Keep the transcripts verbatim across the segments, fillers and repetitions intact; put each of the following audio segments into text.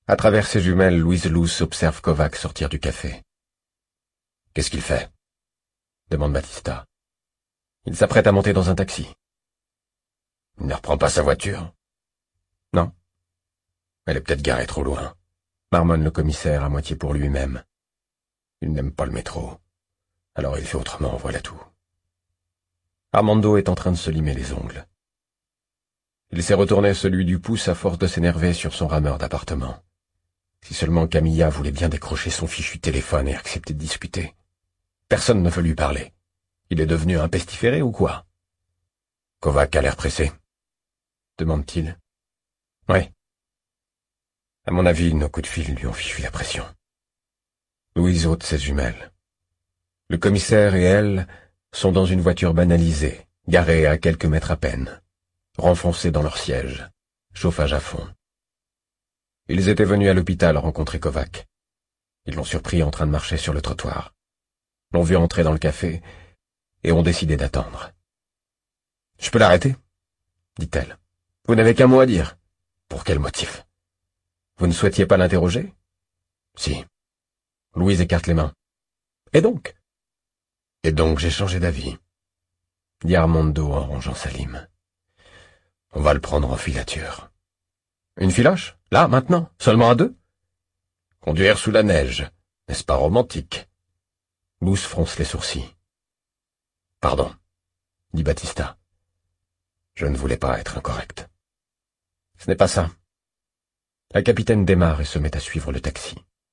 À travers ses jumelles, Louise Luce observe Kovac sortir du café. « Qu'est-ce qu'il fait ?» demande Battista. Il s'apprête à monter dans un taxi. « Il ne reprend pas sa voiture ?»« Non. Elle est peut-être garée trop loin. » marmonne le commissaire à moitié pour lui-même. Il n'aime pas le métro. Alors il fait autrement, voilà tout. Armando est en train de se limer les ongles. Il s'est retourné celui du pouce à force de s'énerver sur son rameur d'appartement. Si seulement Camilla voulait bien décrocher son fichu téléphone et accepter de discuter. Personne ne veut lui parler. Il est devenu un pestiféré ou quoi? Kovac a l'air pressé, demande-t-il. Oui. À mon avis, nos coups de fil lui ont fichu la pression. Louise ôte ses jumelles. Le commissaire et elle sont dans une voiture banalisée, garée à quelques mètres à peine, renfoncés dans leur siège, chauffage à fond. Ils étaient venus à l'hôpital rencontrer Kovac. Ils l'ont surpris en train de marcher sur le trottoir, l'ont vu entrer dans le café et ont décidé d'attendre. « Je peux l'arrêter ?» dit-elle. « Vous n'avez qu'un mot à dire. »« Pour quel motif ?»« Vous ne souhaitiez pas l'interroger ?»« Si. » Louise écarte les mains. « Et donc ?»« Et donc j'ai changé d'avis, » dit Armando en rongeant sa lime. « On va le prendre en filature. »« Une filoche? Là, maintenant? Seulement à deux ?»« Conduire sous la neige, n'est-ce pas romantique ?» Luce fronce les sourcils. « Pardon, » dit Battista. « Je ne voulais pas être incorrect. »« Ce n'est pas ça. » La capitaine démarre et se met à suivre le taxi.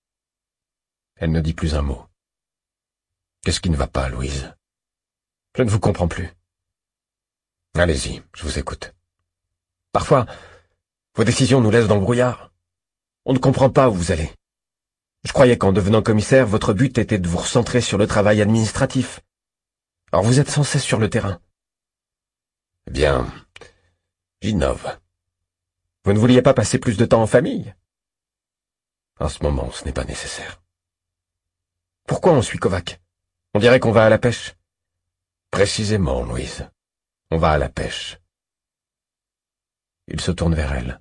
Elle ne dit plus un mot. « Qu'est-ce qui ne va pas, Louise ? » ?»« Je ne vous comprends plus. »« Allez-y, je vous écoute. »« Parfois, vos décisions nous laissent dans le brouillard. On ne comprend pas où vous allez. Je croyais qu'en devenant commissaire, votre but était de vous recentrer sur le travail administratif. Alors vous êtes sans cesse sur le terrain. »« Eh bien, j'innove. »« Vous ne vouliez pas passer plus de temps en famille ? » ?»« En ce moment, ce n'est pas nécessaire. »« Pourquoi on suit Kovac ? On dirait qu'on va à la pêche. »« Précisément, Louise. On va à la pêche. » Il se tourne vers elle.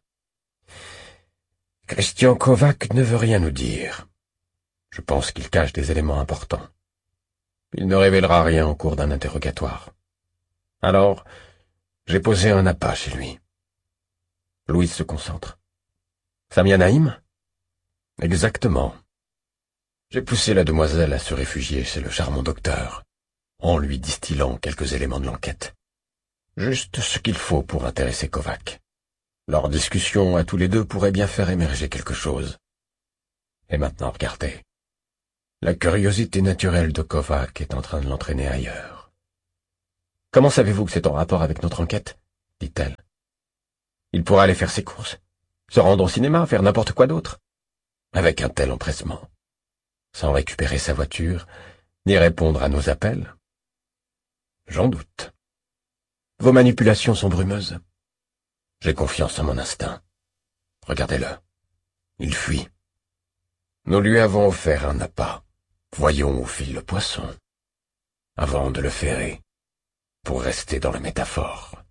« Christian Kovac ne veut rien nous dire. Je pense qu'il cache des éléments importants. Il ne révélera rien au cours d'un interrogatoire. Alors, j'ai posé un appât chez lui. » Louise se concentre. « Samia Naïm ?»« Exactement. J'ai poussé la demoiselle à se réfugier chez le charmant docteur, en lui distillant quelques éléments de l'enquête. Juste ce qu'il faut pour intéresser Kovac. Leur discussion à tous les deux pourrait bien faire émerger quelque chose. Et maintenant, regardez. La curiosité naturelle de Kovac est en train de l'entraîner ailleurs. « Comment savez-vous que c'est en rapport avec notre enquête ?» dit-elle. « Il pourra aller faire ses courses, se rendre au cinéma, faire n'importe quoi d'autre. Avec un tel empressement, sans récupérer sa voiture, ni répondre à nos appels. J'en doute. Vos manipulations sont brumeuses. J'ai confiance en mon instinct. Regardez-le. Il fuit. Nous lui avons offert un appât. Voyons où file le poisson. Avant de le ferrer, pour rester dans la métaphore.